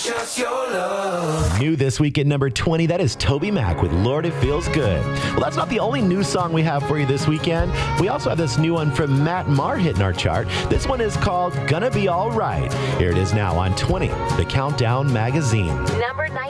Just your love. New this week at number 20, that is Toby Mac with Lord It Feels Good. Well, that's not the only new song we have for you this weekend. We also have this new one from Matt Maher hitting our chart. This one is called Gonna Be All Right. Here it is now on 20, The Countdown Magazine. Number 19.